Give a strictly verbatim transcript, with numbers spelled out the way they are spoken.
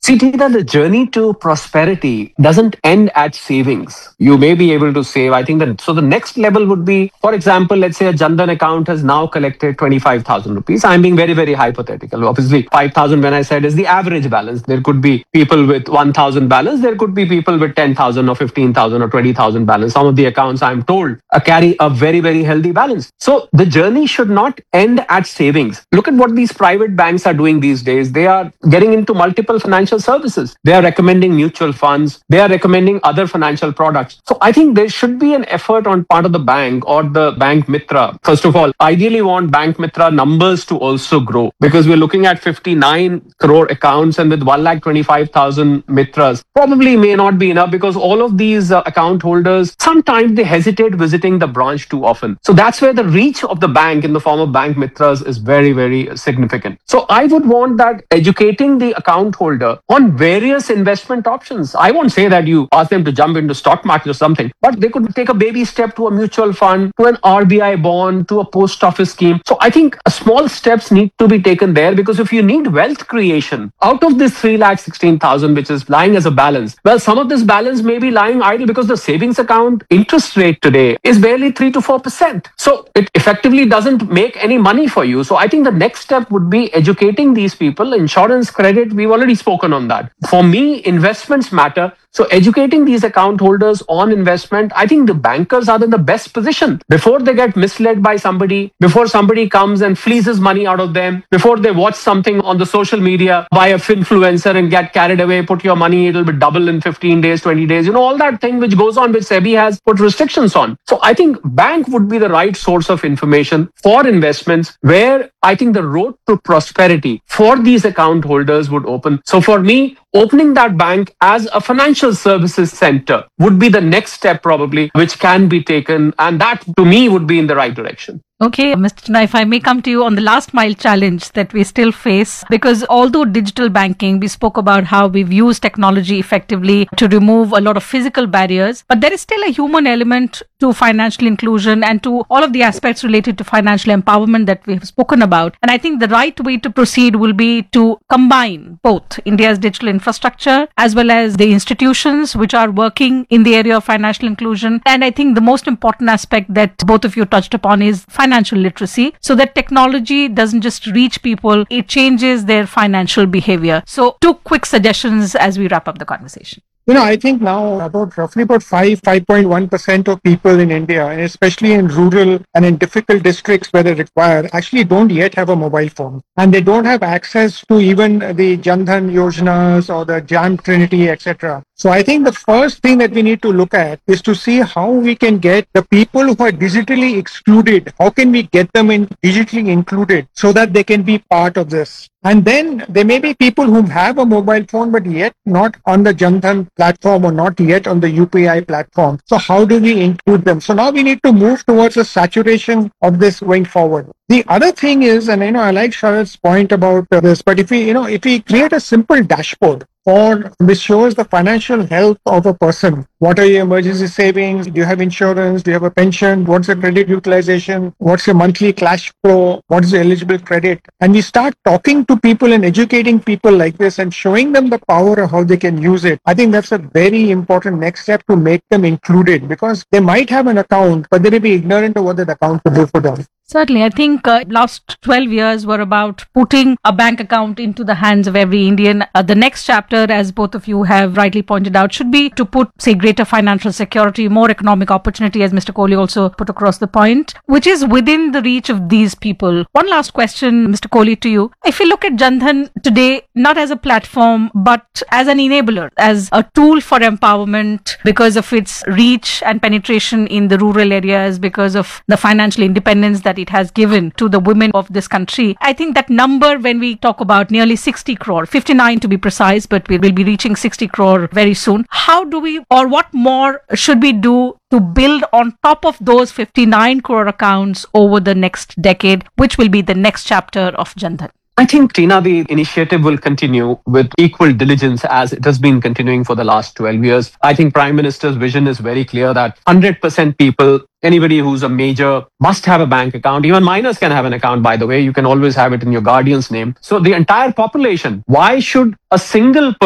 See, Tina, the journey to prosperity doesn't end at savings. You may be able to save. I think that so the next level would be, for example, let's say a Jandan account has now collected twenty-five thousand rupees. I'm being very, very hypothetical. Obviously, five thousand when I said is the average balance. There could be people with one thousand balance. There could be people with ten thousand or fifteen thousand or twenty thousand balance. Some of the accounts, I'm told, uh, carry a very, very healthy balance. So the journey should not end at savings. Look at what these private banks are doing these days. They are getting into multiple financial services. They are recommending mutual funds. They are recommending other financial products. So I think there should be an effort on part of the bank or the bank mitra. First of all, ideally want bank mitra numbers to also grow because we're looking at fifty-nine crore accounts and with one lakh twenty-five thousand mitras probably may not be enough because all of these uh, account holders, sometimes they hesitate visiting the branch too often. So that's where the reach of the bank in the form of bank mitras is very, very significant. So I would want that educating the account holder on various investment options. I won't say that you ask them to jump into stock market or something, but they could take a baby step to a mutual fund, to an R B I bond, to a post office scheme. So I think small steps need to be taken there because if you need wealth creation out of this three lakh sixteen thousand, which is lying as a balance, well, some of this balance may be lying idle because the savings account interest rate today is barely three to four percent. So it effectively doesn't make any money for you. So I think the next step would be educating these people. Insurance, credit, we've already spoken on that. For me, investments matter. So educating these account holders on investment, I think the bankers are in the best position before they get misled by somebody, before somebody comes and fleeces money out of them, before they watch something on the social media by a influencer and get carried away, put your money, it'll be double in fifteen days, twenty days, you know, all that thing which goes on, which SEBI has put restrictions on. So I think bank would be the right source of information for investments where I think the road to prosperity for these account holders would open. So for me, opening that bank as a financial services center would be the next step probably, which can be taken. And that to me would be in the right direction. Okay, Mister Chinna, if I may come to you on the last mile challenge that we still face, because although digital banking, we spoke about how we've used technology effectively to remove a lot of physical barriers, but there is still a human element to financial inclusion and to all of the aspects related to financial empowerment that we've spoken about. And I think the right way to proceed will be to combine both India's digital infrastructure as well as the institutions which are working in the area of financial inclusion. And I think the most important aspect that both of you touched upon is financial literacy, so that technology doesn't just reach people, it changes their financial behavior. So two quick suggestions as we wrap up the conversation. You know, I think now about roughly about five, five point one percent of people in India, and especially in rural and in difficult districts where they require, actually don't yet have a mobile phone. And they don't have access to even the Jan Dhan Yojanas or the Jam Trinity, et cetera. So I think the first thing that we need to look at is to see how we can get the people who are digitally excluded, how can we get them in digitally included so that they can be part of this. And then there may be people who have a mobile phone but yet not on the Jan Dhan platform or not yet on the U P I platform. So how do we include them? So now we need to move towards a saturation of this going forward. The other thing is, and you know, I like Sharad's point about uh, this, but if we, you know, if we create a simple dashboard or which shows the financial health of a person, what are your emergency savings? Do you have insurance? Do you have a pension? What's your credit utilization? What's your monthly cash flow? What is the eligible credit? And we start talking to people and educating people like this and showing them the power of how they can use it. I think that's a very important next step to make them included, because they might have an account, but they may be ignorant of what that account will do for them. Certainly. I think uh, last twelve years were about putting a bank account into the hands of every Indian. Uh, the next chapter, as both of you have rightly pointed out, should be to put, say, greater financial security, more economic opportunity, as Mister Kohli also put across the point, which is within the reach of these people. One last question, Mister Kohli, to you. If you look at Jan Dhan today, not as a platform, but as an enabler, as a tool for empowerment because of its reach and penetration in the rural areas, because of the financial independence that it has given to the women of this country. I think that number, when we talk about nearly sixty crore, fifty-nine to be precise, but we will be reaching sixty crore very soon. How do we, or what more should we do to build on top of those fifty-nine crore accounts over the next decade, which will be the next chapter of Jan Dhan? I think, Tina, the initiative will continue with equal diligence as it has been continuing for the last twelve years. I think Prime Minister's vision is very clear that one hundred percent people, anybody who's a major, must have a bank account. Even minors can have an account, by the way. You can always have it in your guardian's name. So the entire population, why should a single